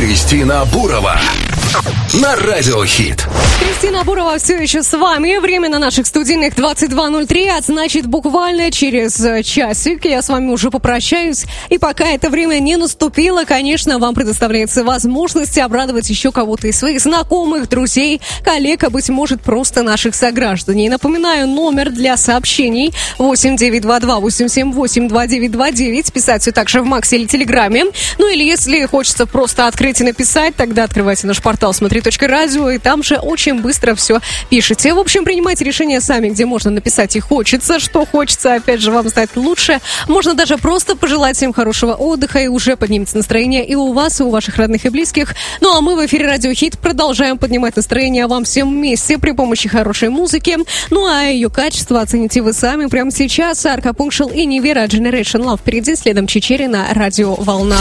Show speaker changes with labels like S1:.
S1: Кристина Бурова на Радио Хит.
S2: Кристина Бурова все еще с вами. Время на наших студийных 22:03, а значит, буквально через часик я с вами уже попрощаюсь. И пока это время не наступило, конечно, вам предоставляется возможность обрадовать еще кого-то из своих знакомых, друзей, коллег, а быть может, просто наших сограждан. И напоминаю, номер для сообщений 8922-878-2929. Писать все так же в Максе или Телеграме. Ну или если хочется просто открыть и написать, тогда открывайте наш портал смотри.радио, и там же очень быстро все пишете. В общем, принимайте решение сами, где можно написать и хочется, что хочется, опять же, вам стать лучше. Можно даже просто пожелать всем хорошего отдыха, и уже поднимется настроение и у вас, и у ваших родных и близких. Ну а мы в эфире Радио Хит продолжаем поднимать настроение вам всем вместе при помощи хорошей музыки. Ну а ее качество оцените вы сами прямо сейчас. Арка Пункшел и Невера Generation Love впереди, следом Чичерина, Радио Волна.